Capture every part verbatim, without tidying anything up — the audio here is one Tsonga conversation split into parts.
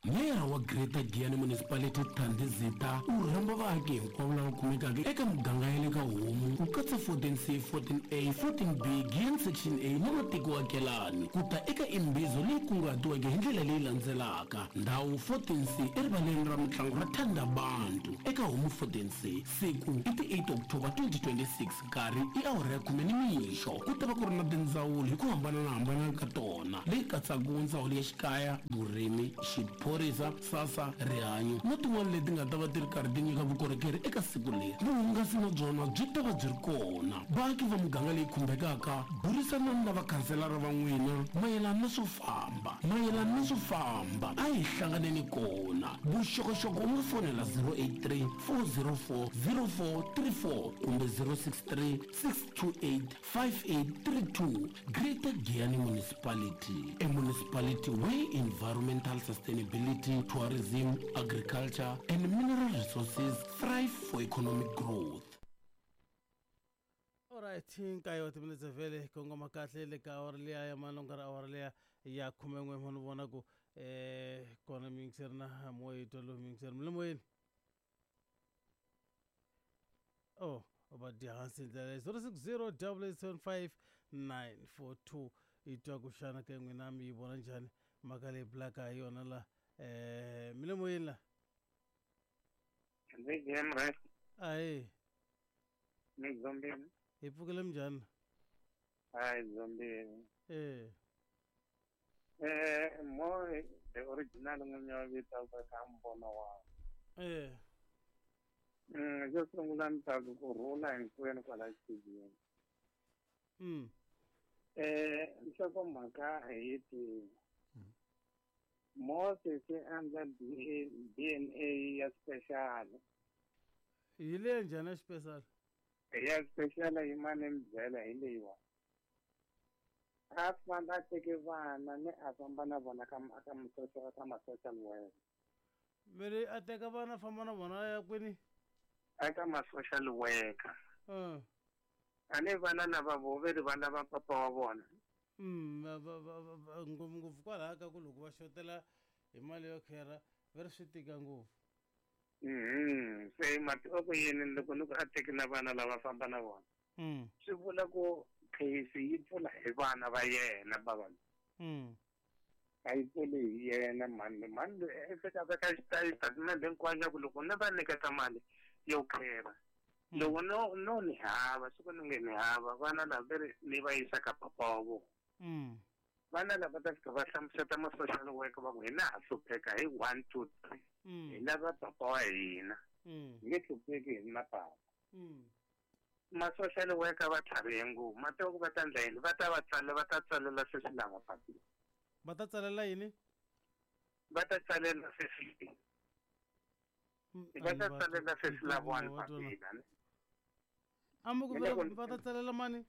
Mera wa Greater Giyani Municipality Thandi Zita u rhamba vaaki hinkwavo lava kumekaka eka muganga ya le ka Homu ku katsa fourteen C, fourteen A, fourteen B, Giyani Section A na matiko akelani ku ta eka imbizo leyi kunguhatiweke hi ndlela leyi landzelaka. Ndhawu fourteen C erivaleni ra mitlangu ra Thandabantu eka Homu fourteen C, siku i ti eight October twenty twenty-six, nkarhi i awara ya khume nimixo. Ku ta va ku ri na tindzawulo hi ku hambanahambana ka tona leyi katsaka ndzawulo ya xikaya, vurimi, xiphorisa, sasa, rihanyo na tin'wana leti nga ta va ti ri karhi ti nyika vukorhokeri eka siku leri. Vuhungasi na byona byi ta va byi ri kona. Vaaki va muganga leyi khumbekaka burisanani na vakhanselara va n'wina mayelana na swo famba mayelana na swo famba a hi hlanganeni kona. Vuxokoxoko u nga fonela zero eight three, four zero four, zero four three four kumbe zero six three, six two eight, five eight three two. Greater Giyani Municipality, a municipality where environmental sustainability, tourism, agriculture and mineral resources thrive for economic growth. Alright, nkayo timinetse vele kongoma kahle le ka awara leya ya malonga ra awara leya ya khumengwe mhono vona ku eh kona mingserna moyi tolo mingser mlemoyeni. Oh, about the hansi ndlela zero six zero, eight eight seven five, nine four two. Itwa kushana ke ngwina mi bona njhani makale black a yona la eh mlemoyeni la. Ndzi gemre. Ai. Ni zombi. Ipukele mjani? Ai zombi. Eh. Eh mo the original ngonyo vita ka kambona wa. Eh. Mm jo sungula nta ku rula hinkwenu kwala studio. Mm. Eh nxoko mhaka hi ti mo se se anda D N A ya special. Ile njhani special? Ya special hi mani mbyela hi leyiwa. A famba teke vana ni a famba na vona ka ka social ka ma social worker. Mere a teka vana famba na vona ya kwini? Aka ma social worker. Uh. Ane vana lava voveri vana va papa wa vona. Mm, ngopfu kwalaha ka ku loko va xotela hi mali yo khera va ri swi tika ngopfu. Mhm, se mati o ku yini loko loko a teki na vana lava famba na vona. Mm. Swi vula ku case yi pfula hi vana va yena bava. Mm. A yi pfuli hi yena mani mani eka ka statement hinkwaswo ku loko na va nyiketa mali yo khera. Loko no no ni hava swi ku ni ni hava vana lava ni va yisa ka papa wa vona. Mm. Vana lava ta fika va hlamuseta ma social worker va ku hina ha hlupheka hi one two three. Hi lava papa wa hina. Mm. Nge hlupheki hi na papa. Mm. Ma social worker va tlharihe ngopfu ma twa ku va ta ndla yini va ta va tsala va ta tsalela sweswi lava papila. Va ta tsalela yini? Va ta tsalela sweswi. Va ta tsalela sweswi lava one papila ne. Amu ku va ta tsalela mani?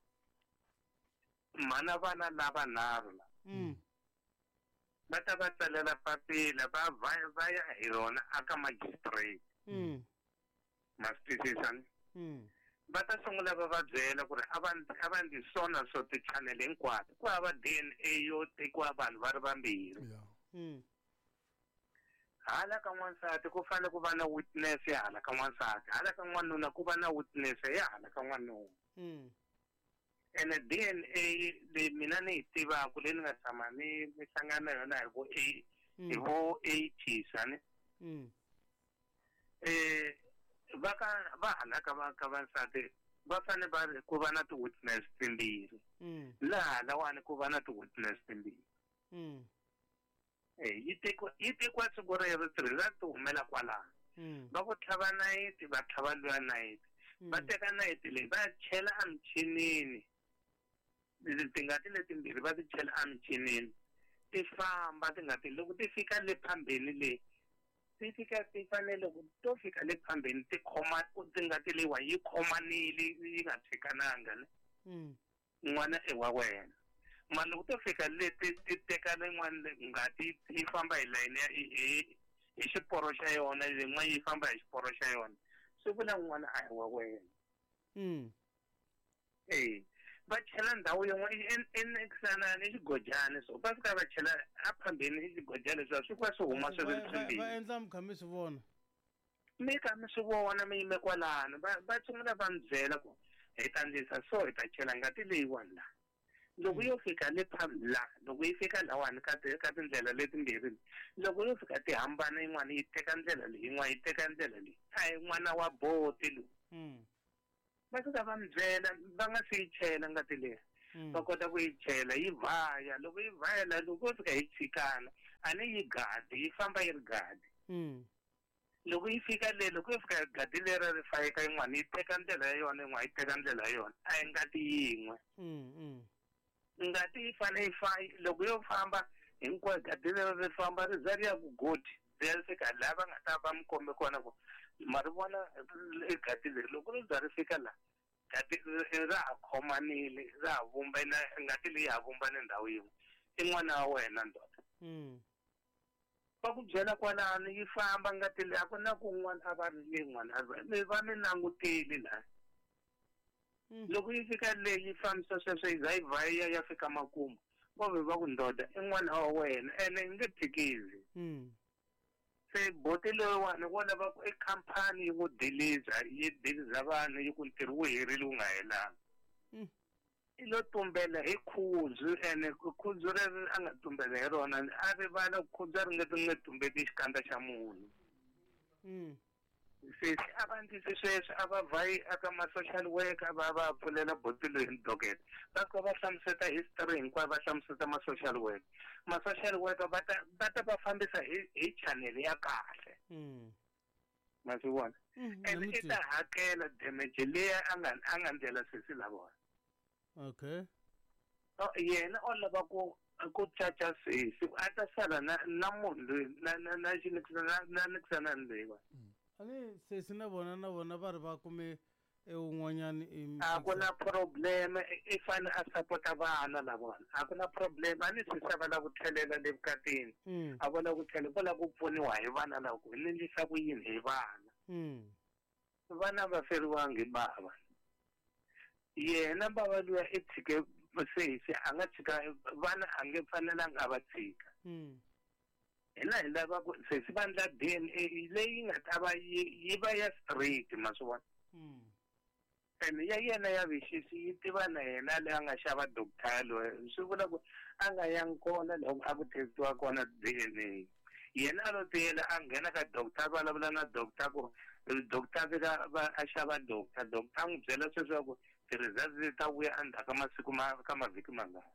Mana vana lava nharhu la. Mm. Va ta va tsalela papila va va ya hi yona aka magistrate. Mm. Ma swisisani? Mm. Va ta sungula va va byela ku ri a va a va ndzi sona swo ti channel hinkwato ku hava D N A yo tekiwa vanhu va ri vambirhi. Mm. Hala ka n'wansati ku fanele ku va na witness hala ka n'wansati, hala ka n'wanuna ku va na witness ya hala ka n'wanuna. Mm. Ene D N A le mina ni yi tivaka leyi ni nga tshama ni ni hlangana na yona hi vo hi vo eighties ani. Mm. Eh va ka va hala ka va ka vansati va fanele va ku va na ti-witness timbirhi. Mm. Laha lawani ku va na ti-witness timbirhi. Mm. Eh yi tekiwa yi tekiwa siku rero tirhisa ti humela kwalaho. Mm. Va ku tlhava nayiti va tlhava luya nayiti. Va teka nayiti leyi va chela a michinini. Tingati letimbirhi va ti chela a michinini. Ti famba tingati loko ti fika le phambeni le ti fika ti fanele ku to fika le phambeni ti khoma ku tingati leyiwa yi khomanile yi nga tshikananga ne. Mm. N'wana i wa wena. Ma loko to fika le ti ti teka n'wana ngati yi famba hi layini ya hi hi xiporo xa yona yin'wana yi famba hi xiporo xa yona. Swi vula n'wana a hi wa wena. Mm. Eh va chela ndhawu yin'we ekusanani exigojana so va fika va chela a phambeni exigojana leswiwa swi kuva swi huma swi ri swimbirhi va endla mi kha mi swi vona mi kha mi swi vona mi yime kwalano va sungula va mi byela ku hi ta ndlisa so hi ta chela ngati leyiwani laha loko yo fika le la loko yi fika lawani ka ka tindlela letimbirhi loko yo fika ti hambana yin'wana yi teka ndlela leyi yin'wana yi teka ndlela leyi a hi n'wana wa boti lowu va fika va mi byela va nga si yi chela ngati leyi va kota ku yi chela yi vhaya loko yi vhayela loko yo fika yi chikana a ni yi gadi yi famba yi ri gadi loko yi fika le loko yi fika gadi leri ri fayeka yin'wana yi teka ndlela ya yona yin'wana yi teka ndlela ya yona a hi ngati yin'we ngati yi fane yi fa loko yo famba hinkwayo gadi leri ri famba ri za ri ya ku godi ri ya fika laha va nga ta va mi kombe kona ku ma ri vona gadi leri loko ri za ri fika laha gadi ra ha khomanile ra ha vumbana ngati leyi ha vumbane ndhawu yin'we i n'wana wa wena ndoda va ku byela kwalano yi famba ngati leyi a ku na kun'wana a va ri leyin'wana va mi langutile laha loko yi fika leyi yi fambisa sweswo yi za yi vhaya ya fika makumu vove va ku ndoda i n'wana wa wena ene yi nge thikizi se boti loyiwani vo lava ku i khampani yi ku deliza yi deliza vanhu yi ku ntirho wu herile wu nga helanga i lo tumbela hi khuzu ene khuzu leri a nga tumbela hi rona a rivala khuzu a ri nge ti nge tumbeti xikandza xa munhu se a va ndlise sweswo a va vhayi aka ma-social worker va va pfulela boti loyi hi dokete va fika va hlamuseta history hinkwayo va hlamuseta ma-social worker ma-social worker va ta va ta va fambisa hi hi channel ya kahle ma swi vona and i ta hakela damage leyi a nga a nga ndlela sesi la vona okay yena o lava ku ku caca sesi a ta sala na na munhu loyi na na na na nikisanani leyiwa ani sesi na vona na vona va ri va kume un'wanyani a ku na problem i fane a sapota vana la vona a ku na problem a ni sisa va la ku tlhelela le vukatini a va la ku tlhelela va la ku pfuniwa hi vana la ku ni ndlisa ku yini hi vana vana va feriwangi hi bava yena bava luya i tshike sesi a nga tshika vana a nge fanelanga a va tshika hina hi lava ku sesi va ndla D N A leyi nga ta va yi va ya straight ma swi vona ene ya yena ya vixisi yi tiva na yena leyi a nga xava doctor loyi swi vula ku a nga yangi kona loko a ku testiwa kona D N A yena a lo tiyela a nghena ka doctor vulavula na doctor ku doctor vika va a xava doctor doctor a n'wi byela sweswo ku ti-results ta vuya endzhaku ka masiku ma ka mavhiki mangani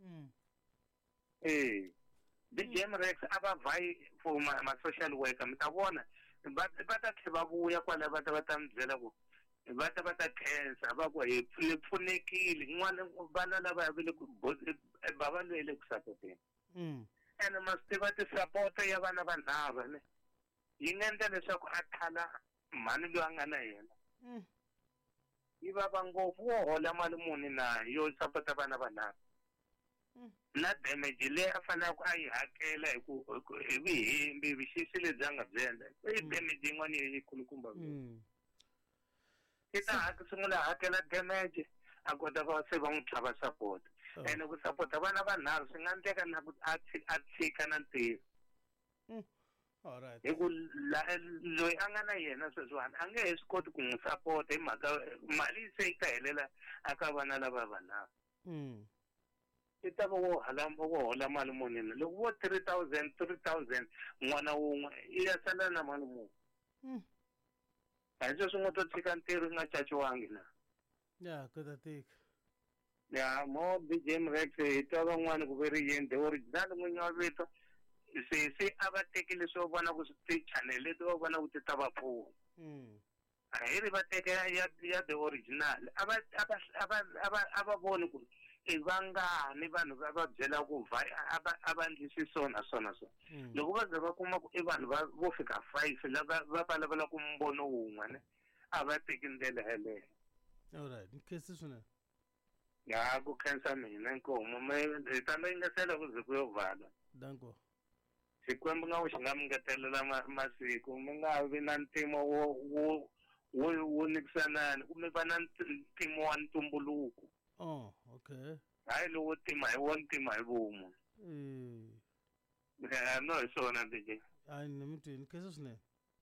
eh the Gemrex a va vhayi for ma-social worker mi ta vona va ta tlhe va vuya kwala va ta va ta mi byela ku va ta va ta khensa va ku hi pfunekile n'wana vana lava ya vele ku bava loyi le ku sapoteni ene ma swi tiva ti-support ya vana vanharhu ne yi nga endla leswaku a thala mhani loyi a nga na yena yi vava ngopfu wo hola mali muni na yo sapota vana vanharhu na damage leyi a faneleke a yi hakela hi ku hi vihembi vixisi lebyi a nga byi endla i damage yin'wana yi kulukumba i ta sungula hakela damage a kota va se va n'wi tlhava support ene ku sapota vana vanharhu swi nga endleka na ku a tshika na ntirho hi ku loyi a nga na yena sweswiwani a nge he swi koti ku n'wi sapota hi mhaka mali yi se yi ta helela aka vana lava vanharhu i ta va wo hala wo hola mali munini loko vo three thousand three thousand n'wana wun'we i ya sala na mali muni a hi sweswi n'wi to tshika ntirho nga caciwangi na ya ku ta tika ya mo B J M Rex hi twa van'wani ku ve ri yini the original n'winyi wa vito se se a va tekile swo vona ku ti-channel leti va vona ku ti ta va pfuna a hi ri va teke ya ya the original a va a va a va a va voni ku i vangani vanhu va va byela ku a va ndlisi so na so na so loko va ze va kuma ku i vanhu vo fika five lava va vulavula ku mbono wun'we ne a va teki ndlela yeleyo alright nkhensa swinene ya ku khensa mina nkomo hi ta mi yingisela ku ze ku yo vala danko xikwembu nga wu xi nga mi ngetelela masiku mi nga vi na ntimo wo wo wo nikisanani kumbe va na ntimo wa ntumbuluko Oh, okay. hayi lowo tima hi wona tima hi vumu Eh, no hi swona D J. hayi nemntwini kheso swinene.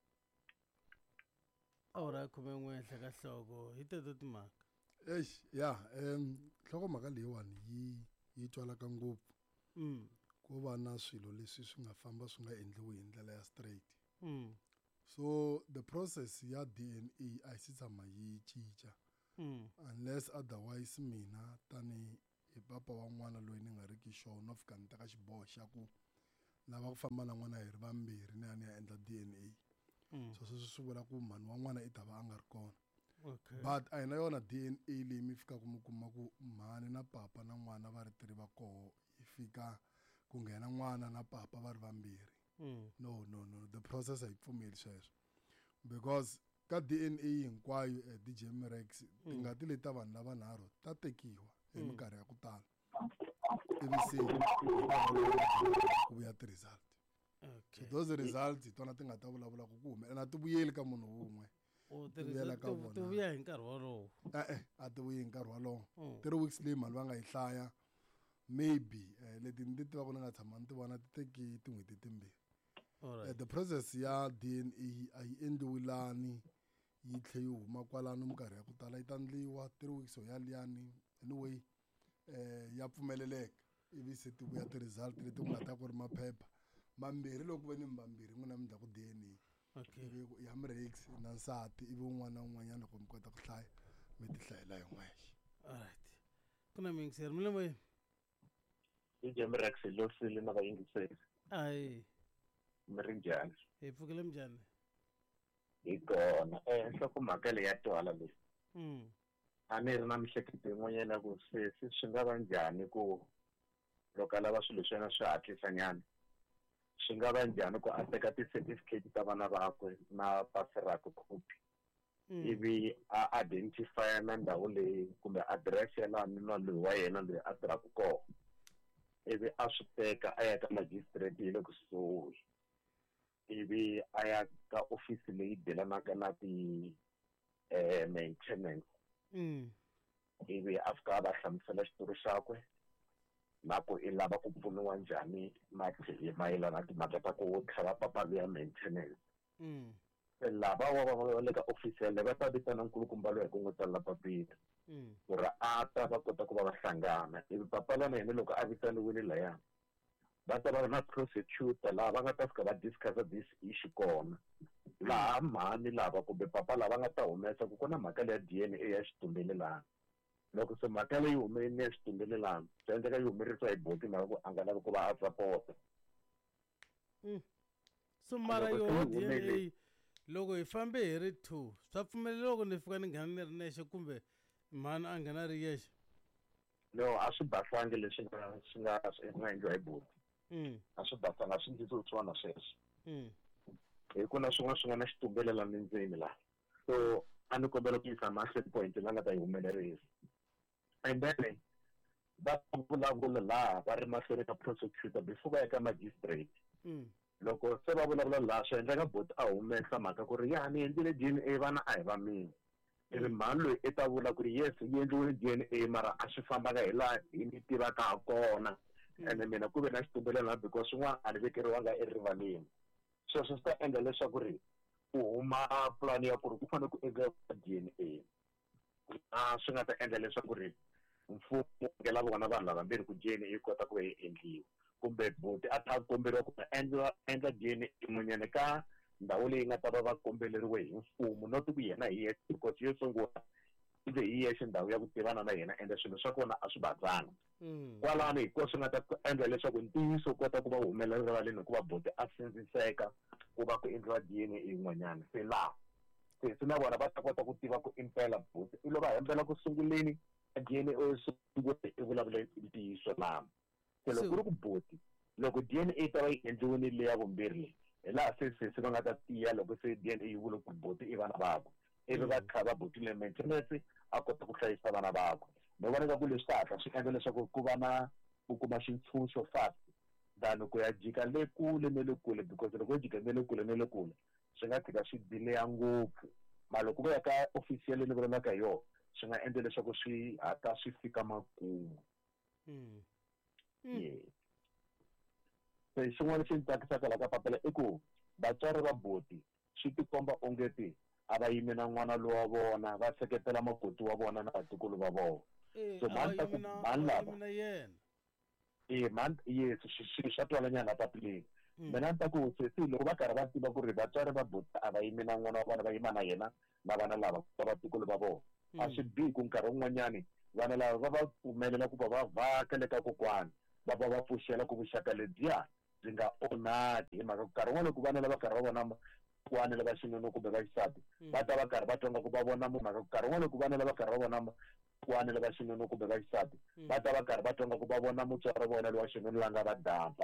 Awura khume n'we henhla ka nhloko hi teto timhaka. Eish, yeah, um nhlokomhaka leyiwani yi yi twalaka ngopfu. Mm. Ku va na swilo leswi swi nga famba swi nga endliwi hi ndlela ya straight. Mm. So the process ya D N A a yi si tshama yi cinca. Mm. Unless otherwise mina tani hi papa wa n'wana loyi ni nga riki sure no fika ni teka xiboho xa ku lava ku famba na n'wana hi ri vambirhi ni ya ni ya endla D N A. Mm. So sweswo swi vula ku mhani wa n'wana i ta va a nga ri kona. Okay. But a hi na yona D N A leyi mi fikaka mi kuma ku mhani na papa na n'wana va ri tiri va koho yi fika ku nghena n'wana na papa va ri vambirhi. Mm. No, no, no. The process a yi pfumeli sweswo. Because ka D N A hinkwayo eh, D J Mirex tingati leti ta vanhu lava nharhu ta tekiwa hi minkarhi ya ku tala. Ivi se ku vuya ti-result. So Okay. those results hi tona ti nga ta vulavula ku ku humelela a ti vuyeli ka munhu wun'we. O Ti vuyela ka tirhisa ti vona. vuya hi nkarhi wolowo. E-e a ti vuyi hi nkarhi wolowo. Mm. Three weeks leyi mhani va nga yi hlaya maybe eh, leti ni ti tivaka ni nga tshama ni ti vona ti teki tin'hweti timbirhi. All Uh, right. the process ya D N A a yi endliwi lani yi tlhe yi huma kwalano minkarhi ya ku tala yi ta endliwa three weeks ya liyani anyway eh ya pfumeleleka ivi se ti vuya ti-result leti ku nga ta ku ri maphepha mambirhi loko ve ni mambirhi n'wina mi endla ku D N A Okay. ivi ya Mirex na nsati ivi un'wana na un'wanyana loko mi kota ku hlaya mi ti hlayela hi n'wexe. All right. Ku na mingiseri mi le moyeni? D J Mirex lo sile na vayingiseri Hayi, mi ri njhani hi pfukile njhani? hi kona eh nhlokomhaka leyi ya twala leyi Mm. a ni ri na mihleketo yin'wanyana ku se se swi nga va njhani ku loko a lava swilo swa yena swi hatlisanyana swi nga va njhani ku a teka ti-certificate ta vana vakwe na pasi rakwe copy Mm. ivi a identify na ndhawu leyi kumbe adirese ya laha mina loyi wa yena loyi a tirhaka kona ivi a swi teka a ya ka magistrate yi le kusuhi ivi a ya ka ofisi leyi delanaka na ti eh maintenance Mm. ivi a fika a va hlamusela xitori xakwe na ku i lava ku pfuniwa njhani na hi mayelana na timhaka ta ku tlhela papa ya maintenance Mm. se lava wa va le ka ofisi yaleyo va ta vitana nkulukumba loyi hi ku n'wi tsalela papila Mm. ku ri a ta va kota ku va va hlangana ivi papala na yena loko a vitaniwile layani va ta va na prosecutor laha va nga ta fika va discussa this issue kona laha mhani lava kumbe papa lava nga ta humesa ku ku na mhaka leya D N A ya xitumbelelani loko se mhaka leyi humeleni ya xitumbelelani swi endleka yi humerisiwa hi boti mhaka ku a nga lavi ku va a sapota Mm. So mara Loko yo se yi D N A humele- loko hi fambe hi ri two swa pfumelela loko ni fika ni nghena ni ri nexe kumbe mhani a nghena a ri yexe? no a swi basangi leswi nga swi nga swi nga endliwa hi boti Mm. a swi basanga a swi ndzi swin'wana sweswo Mm. hi ku na swin'wana swi nga na xitumbelelani ndzeni laha so a ni kombela ku yisa mahlweni point la nga ta yi humelerisa and then va vulavula laha va ri mahlweni ka prosecutor before va ya ka magistrate Mm. loko se va vulavula laha swi endleka boti a humesa mhaka ku ri ya ni endlile D N A vana a hi va mina ivi mhani loyi i ta vula ku ri yes yi endliwile D N A mara a swi fambaka hi laha hi ni tivaka ha kona ende mina ku ve na xitumbelelana because swin'wana a ni vekeriwanga erivaleni sweswo swi ta endla leswaku ri ku huma pulani ya ku ri ku fanele ku endliwa D N A a swi nga ta endla leswaku ri mfumo ngela vona vanhu lavambirhi ku D N A yi kota ku va yi endliwa kumbe boti a ta komberiwa ku endla endla D N A yin'wanyana ka ndhawu leyi nga ta va va kombeleriwe hi mfumo not ku yena hi yexe because yo sungula ive hi yexe ndhawu ya ku tivana na yena ende swilo swa kona a swi bazanga Mm. kwalano hi ko swi nga ta endla leswaku ntiyiso wu kota ku va humelela rivaleni hikuva boti a sindziseka ku va ku endliwa D N A yin'wanyana se laha se swi na vona va ta kota ku tiva ku impela boti i lo va hembela ku sunguleni a D N A u sungule i vulavule ntiyiso laha se loko ku ri ku boti loko D N A ta va yi endliwini le ya vumbirhi leyi hi laha se se swi va nga ta tiya loko se D N A yi vula ku boti i vana vakwe ivi va kha va botile maintenance a kota ku hlayisa vana vakwe ni vonaka ku leswi ta hatla swi endla leswaku ku va na ku kuma xitshunxo fast than ku ya jika le kule ne le kule because loko u jika ne le kule ne le kule swi nga fika swi dileya ngopfu mara loko va ya ka ofisi ya le ni vulavulaka hi yona swi nga endla leswaku swi hata swi fika makumu. Yes. Se xin'wana lexi ni tsakisaka la ka papila i ku vatswari va buti swi tikomba ongeti a va yimi na n'wana lowu wa vona va seketela makoti wa vona na vatukulu va vona. So mani ta ku mani lava eh mani yes swi swa twalanyana papileni. Mina ni ta ku sesi loko va karhi va tiva ku ri vatswari va buti a va yimi na n'wana wa vona va yima na yena na vana lava va vatukulu va vona. A swi bihi ku nkarhi wun'wanyani vana lava va va pfumelela ku va va vhakele ka kokwani va va va pfuxela ku vuxaka lebyiya byi nga onhaki hi mhaka ku nkarhi wun'wana loko vana lava karhi va vona kokwani lava xinuna kumbe va xisati va ta va karhi va twanga ku va vona mhaka ku nkarhi wun'wana loko vana lava karhi va vona kokwani lava xinuna kumbe va xisati va ta va karhi va twanga ku va vona mutswari wa vona lowa xinuna la nga va damba.